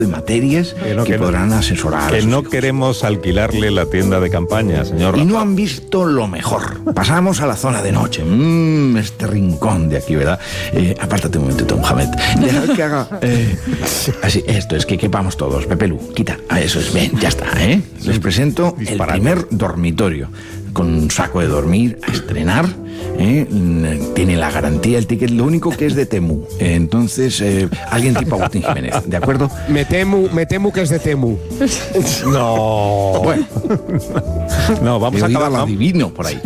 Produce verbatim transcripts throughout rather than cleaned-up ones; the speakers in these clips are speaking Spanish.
de materias que, no, que, que no, podrán asesorar. Que no hijos. Queremos alquilarle la tienda de campaña, señor. Y no han visto lo mejor. Pasamos a la zona de noche. Mmm, este rincón de aquí, ¿verdad? Eh, apártate un momentito, Mohamed. Dejad que haga... Eh, así, esto es que quepamos todos. Pepelu, quita. Ah, eso es, bien, ya está, ¿eh? Les presento el primer dormitorio. Con un saco de dormir a estrenar, ¿eh? Tiene la garantía, el ticket, lo único que es de Temu. Entonces, eh, alguien tipo Agustín Jiménez, ¿de acuerdo? Me temo, me temo que es de Temu. No. Bueno. No, vamos a acabar. Lo adivino por ahí.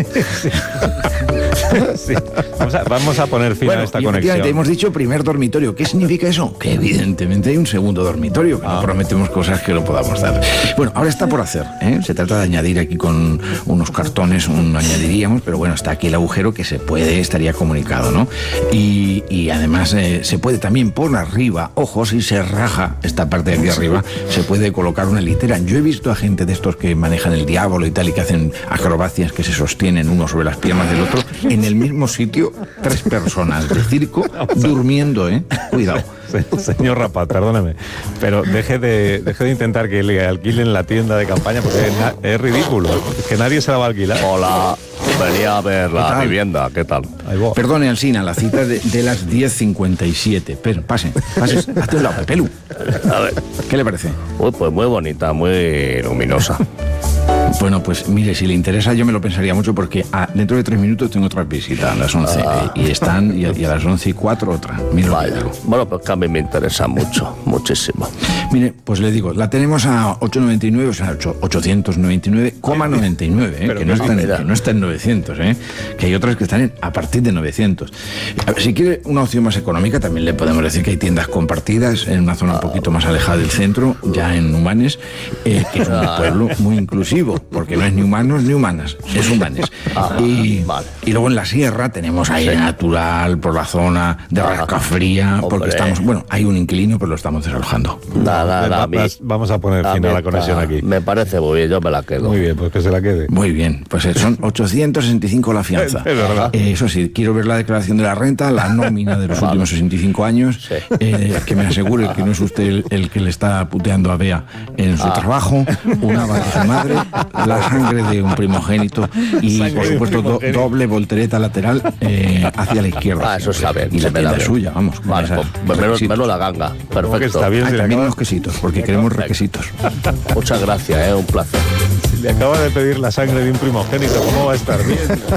Sí. Vamos, a, vamos a poner fin bueno, a esta conexión. Hemos dicho primer dormitorio. ¿Qué significa eso? Que evidentemente hay un segundo dormitorio, que ah. no prometemos cosas que no podamos dar. Bueno, ahora está por hacer, ¿eh? Se trata de añadir aquí con unos cartones, un, añadiríamos, pero bueno, está aquí el agujero que se puede, estaría comunicado, ¿no? Y, y además eh, se puede también por arriba, ojo, si se raja esta parte de aquí arriba, se puede colocar una litera. Yo he visto a gente de estos que manejan el diablo y tal, y que hacen acrobacias que se sostienen uno sobre las piernas del otro, en el mismo sitio, tres personas de circo durmiendo, ¿eh? Cuidado. Señor Rapat, perdóneme, pero deje de, deje de intentar que le alquilen la tienda de campaña, porque es, es ridículo, es que nadie se la va a alquilar. Hola, venía a ver la vivienda, ¿qué tal? Perdone, Alsina, la cita de, de las diez cincuenta y siete. Pero pase, pase, hazte un lado, Pepelu. A ver. ¿Qué le parece? Uy, pues muy bonita, muy luminosa. Bueno, pues mire, si le interesa yo me lo pensaría mucho, porque a, dentro de tres minutos tengo otra visita a las once ah. y están y a, y a las once y cuatro otra. Mira lo que digo. Bueno, pues que a mí me interesa mucho, muchísimo. Mire, pues le digo, la tenemos a ocho noventa y nueve, o sea, ochocientos noventa y nueve coma noventa y nueve, ¿eh? que, no está en, que no está en novecientos, ¿eh? Que hay otras que están en, a partir de novecientos. A ver, si quiere una opción más económica, también le podemos decir que hay tiendas compartidas en una zona ah. un poquito más alejada del centro, ya en Humanes, eh, que es un ah. pueblo muy inclusivo, porque no es ni humanos ni humanas, es humanes. Ah, y, vale. y luego en la sierra tenemos aire sí. natural por la zona de Rascafría, porque Hombre. estamos, bueno, hay un inquilino, pero lo estamos desalojando. Nada, nada, va, vamos a poner fin a la conexión aquí. Me parece muy bien, yo me la quedo. Muy bien, pues que se la quede. Muy bien, pues son ochocientos sesenta y cinco la fianza. Es verdad. Eh, eso sí, quiero ver la declaración de la renta, la nómina de los vale. últimos sesenta y cinco años, sí. eh, que me asegure que no es usted el, el que le está puteando a Bea en su ah. trabajo, una va de su madre, la sangre de un primogénito y, sangre por supuesto, do, doble voltereta lateral eh, hacia la izquierda. Ah, eso está bien. Y la tienda suya, vamos. Vale, pues menos, menos la ganga. Perfecto. Está bien, ah, si también acaba... unos quesitos, porque queremos requesitos. Muchas gracias, eh, un placer. Si le acaba de pedir la sangre de un primogénito, ¿cómo va a estar bien? De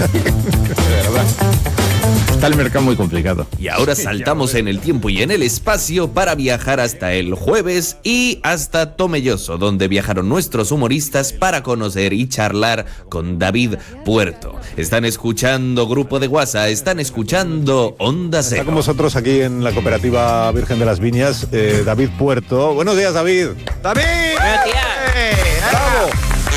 verdad. Está el mercado muy complicado. Y ahora saltamos en el tiempo y en el espacio para viajar hasta el jueves y hasta Tomelloso, donde viajaron nuestros humoristas para conocer y charlar con David Puerto. Están escuchando Grupo de WhatsApp, están escuchando Onda Cero. Está con vosotros aquí en la Cooperativa Virgen de las Viñas, eh, David Puerto. Buenos días, David. ¡David! ¡Buenos días! ¡Eh, ¡Bravo!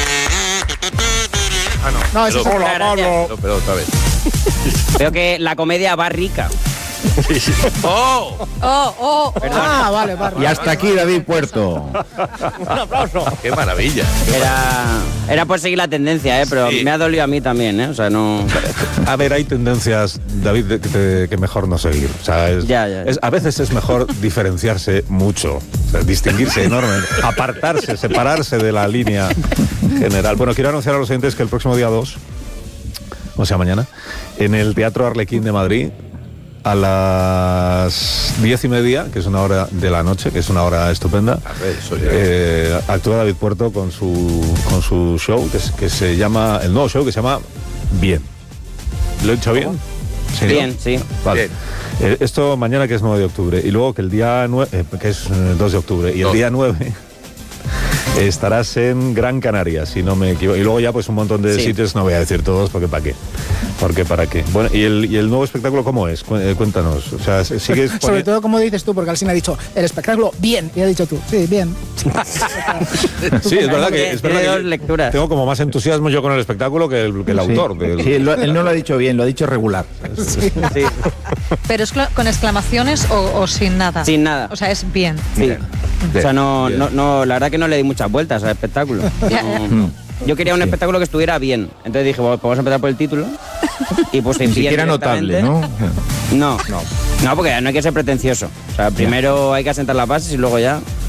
Ah, no. No, eso es hola, Pablo. No, pero otra vez. Veo que la comedia va rica. ¡Oh! ¡Oh, oh! Ah, vale, vale. Y hasta aquí David Puerto. Un aplauso. ¡Qué maravilla! Era, era por seguir la tendencia, ¿eh? Pero sí. me ha dolido a mí también, ¿eh? O sea, no... A ver, hay tendencias, David, de, de, que mejor no seguir. O sea, es, ya, ya. Es, a veces es mejor diferenciarse mucho, o sea, distinguirse enorme, apartarse, separarse de la línea general. Bueno, quiero anunciar a los oyentes que el próximo día dos, o sea, mañana, en el Teatro Arlequín de Madrid, a las diez y media, que es una hora de la noche, que es una hora estupenda, ver, eh, actúa David Puerto con su con su show, que, es, que se llama, el nuevo show que se llama Bien. ¿Lo he dicho bien? Sí, bien, ¿no? Sí. Vale. Bien. Eh, esto mañana, que es nueve de octubre, y luego que el día nueve, eh, que es dos de octubre, y el día nueve... estarás en Gran Canaria, si no me equivoco. Y luego ya pues un montón de sí. sitios, no voy a decir todos, porque ¿para qué? Porque ¿para qué? Bueno, ¿y el, y el nuevo espectáculo cómo es? Cuéntanos. O sea, ¿sigues poni- Sobre todo, como dices tú, porque Alsina ha dicho, el espectáculo, bien, y ha dicho tú, sí, bien. Sí, es verdad que, es verdad que lecturas. Tengo como más entusiasmo yo con el espectáculo que el, que el sí. autor. Del... Sí, él, él no lo ha dicho bien, lo ha dicho regular. Sí. Sí. ¿Pero es con exclamaciones o, o sin nada? Sin nada. O sea, es bien. Sí. Bien. O sea, no, no, no, la verdad que no le di muchas vueltas al espectáculo. No, yo quería un sí. espectáculo que estuviera bien. Entonces dije, bueno, pues vamos a empezar por el título. Y pues ni siquiera notable, ¿no? No, no. No, porque no hay que ser pretencioso. O sea, primero hay que asentar las bases y luego ya...